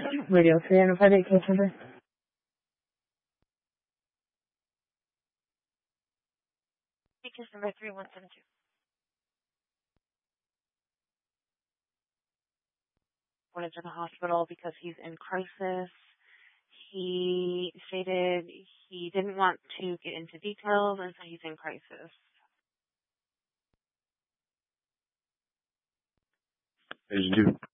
Radio 358 case number. Case number 3172. Went into the hospital because he's in crisis. He stated he didn't want to get into details and so he's in crisis. Page 2.